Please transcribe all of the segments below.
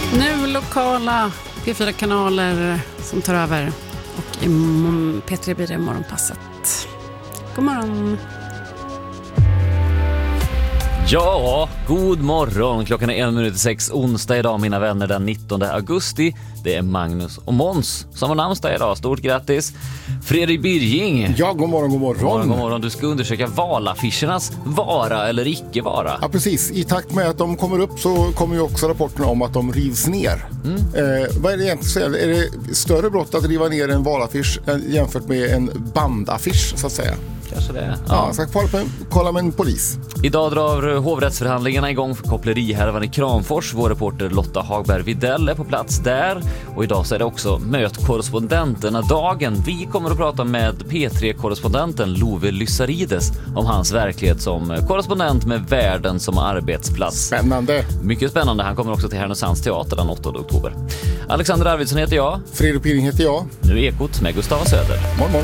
Nu lokala P4-kanaler som tar över och i P3 blir det morgonpasset. God morgon. Ja, god morgon. Klockan är 1:06 onsdag idag, mina vänner, den 19 augusti. Det är Magnus och Måns som har namnsdag idag. Stort grattis. Fredrik Birging. Ja, god morgon, god morgon. God morgon. Du ska undersöka valaffischernas vara eller icke vara. Ja, precis. I takt med att de kommer upp så kommer ju också rapporterna om att de rivs ner. Vad är det egentligen? Är det större brott att riva ner en valaffisch jämfört med en bandaffisch, så att säga? Kanske det. Ja, jag ska kolla med en polis. Idag drar hovrättsförhandlingarna igång för kopplerihärvan i Kramfors. Vår reporter Lotta Hagberg-Videll är på plats där. Och idag så är det också Mötkorrespondenterna-dagen. Vi kommer att prata med P3-korrespondenten Love Lyssarides om hans verklighet som korrespondent med världen som arbetsplats. Spännande. Mycket spännande. Han kommer också till Härnösands teater den 8 oktober. Alexander Arvidsson heter jag. Fredrik Pirring heter jag. Nu är Ekot med Gustav Söder. Morgon.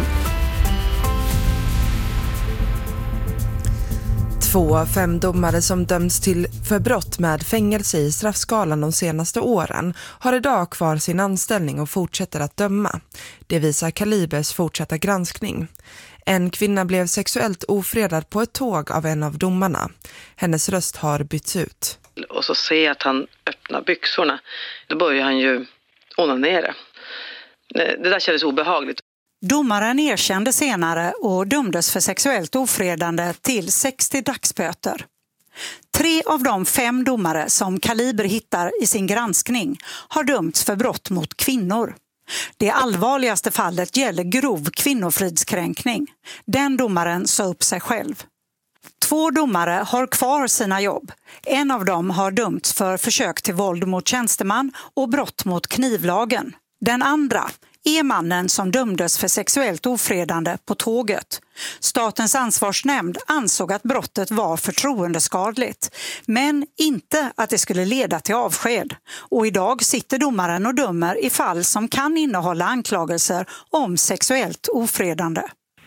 2 av 5 domare som döms till för brott med fängelse i straffskalan de senaste åren har idag kvar sin anställning och fortsätter att döma. Det visar Kalibers fortsatta granskning. En kvinna blev sexuellt ofredad på ett tåg av en av domarna. Hennes röst har bytts ut. Och så ser jag att han öppnar byxorna. Då börjar han ju onanera. Det där kändes obehagligt. Domaren erkände senare och dömdes för sexuellt ofredande till 60 dagsböter. 3 av de 5 domare som Kaliber hittar i sin granskning har dömts för brott mot kvinnor. Det allvarligaste fallet gäller grov kvinnofridskränkning. Den domaren sa upp sig själv. 2 domare har kvar sina jobb. En av dem har dömts för försök till våld mot tjänsteman och brott mot knivlagen. Den andra är mannen som dömdes för sexuellt ofredande på tåget. Statens ansvarsnämnd ansåg att brottet var förtroendeskadligt, men inte att det skulle leda till avsked. Och idag sitter domaren och dömer i fall som kan innehålla anklagelser om sexuellt ofredande.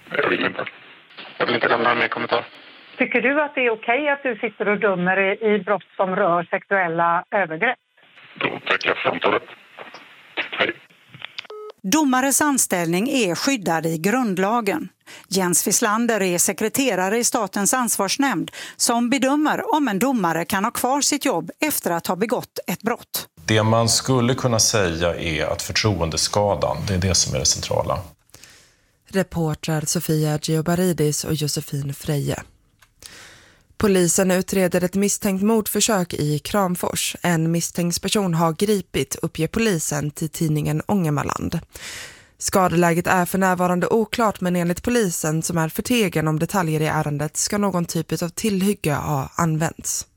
Jag vill inte lämna mer kommentar. Tycker du att det är okej att du sitter och dömer i brott som rör sexuella övergrepp? Då tackar jag för samtalet. Hej. Domares anställning är skyddad i grundlagen. Jens Wislander är sekreterare i Statens ansvarsnämnd som bedömer om en domare kan ha kvar sitt jobb efter att ha begått ett brott. Det man skulle kunna säga är att förtroendeskadan, det är det som är det centrala. Reportrar Sofia Geobaridis och Josefin Freje. Polisen utreder ett misstänkt mordförsök i Kramfors. En misstänkt person har gripit, uppger polisen till tidningen Ångermanland. Skadeläget är för närvarande oklart, men enligt polisen som är förtegen om detaljer i ärendet ska någon typ av tillhygge ha använts.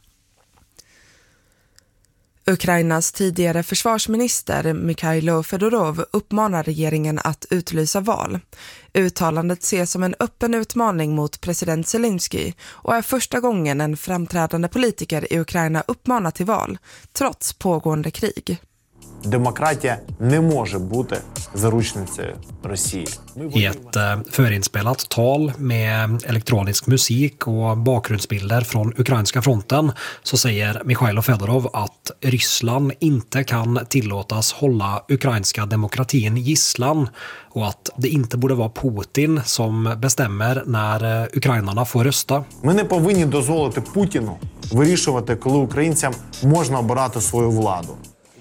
Ukrainas tidigare försvarsminister Mikhailo Fedorov uppmanar regeringen att utlysa val. Uttalandet ses som en öppen utmaning mot president Zelensky och är första gången en framträdande politiker i Ukraina uppmanar till val, trots pågående krig. Demokratia не може бути заручницею Росії. I ett förinspelat tal med elektronisk musik och bakgrundsbilder från ukrainska fronten så säger Mikhailo Fedorov att Ryssland inte kan tillåtas hålla ukrainska demokratin gisslan och att det inte borde vara Putin som bestämmer när ukrainarna får rösta. Ми не повинні дозволити Путіну вирішувати, коли українцям можна обирати свою владу.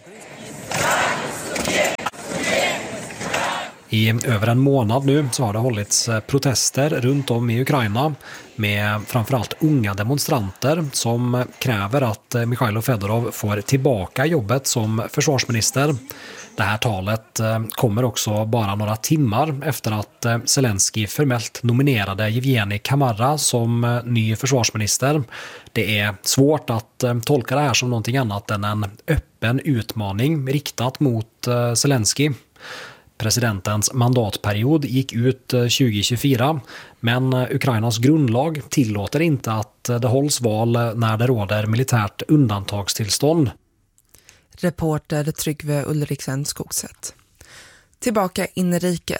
I över en månad nu så har det hållits protester runt om i Ukraina med framförallt unga demonstranter som kräver att Mikhailo Fedorov får tillbaka jobbet som försvarsminister. Det här talet kommer också bara några timmar efter att Zelensky formellt nominerade Evgeni Kamara som ny försvarsminister. Det är svårt att tolka det här som någonting annat än en öppen utmaning riktat mot Zelensky. Presidentens mandatperiod gick ut 2024, men Ukrainas grundlag tillåter inte att det hålls val när det råder militärt undantagstillstånd. Reporter Tryggve Ulriksen Skogset. Tillbaka inrikes.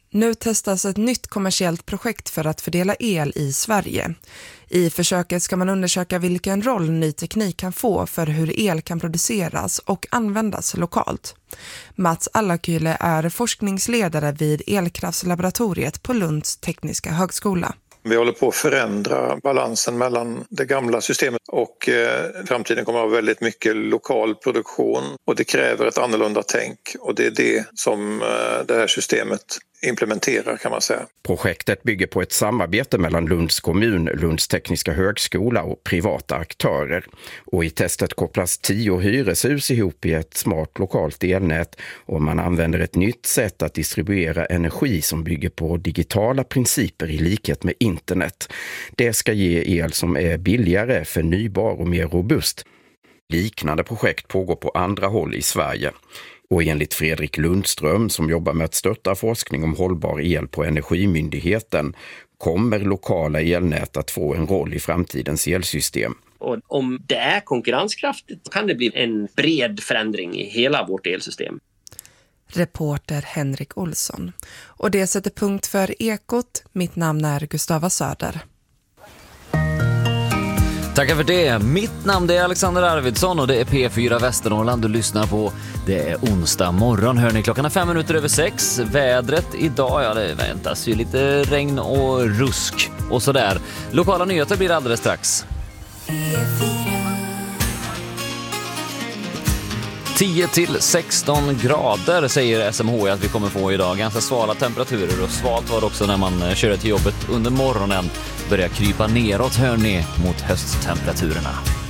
Nu testas ett nytt kommersiellt projekt för att fördela el i Sverige. I försöket ska man undersöka vilken roll ny teknik kan få för hur el kan produceras och användas lokalt. Mats Allakyle är forskningsledare vid elkraftslaboratoriet på Lunds tekniska högskola. Vi håller på att förändra balansen mellan det gamla systemet och framtiden kommer att ha väldigt mycket lokal produktion och det kräver ett annorlunda tänk och det är det som det här systemet implementerar kan man säga. Projektet bygger på ett samarbete mellan Lunds kommun, Lunds tekniska högskola och privata aktörer. Och i testet kopplas 10 hyreshus ihop i ett smart lokalt elnät och man använder ett nytt sätt att distribuera energi som bygger på digitala principer i likhet med internet. Det ska ge el som är billigare, förnybar och mer robust. Liknande projekt pågår på andra håll i Sverige. Och enligt Fredrik Lundström som jobbar med att stötta forskning om hållbar el på Energimyndigheten kommer lokala elnät att få en roll i framtidens elsystem. Och om det är konkurrenskraftigt kan det bli en bred förändring i hela vårt elsystem. Reporter Henrik Olsson. Och det sätter punkt för Ekot. Mitt namn är Gustava Söder. Tackar för det. Mitt namn är Alexander Arvidsson och det är P4 Västernorrland du lyssnar på. Det är onsdag morgon, hör ni. Klockan är 5:05. Vädret idag, ja det väntas ju lite regn och rusk och sådär. Lokala nyheter blir alldeles strax. 10-16 grader säger SMHI att vi kommer få idag. Ganska svala temperaturer och svalt var det också när man körde till jobbet under morgonen. Börjar krypa neråt hör ni mot hösttemperaturerna.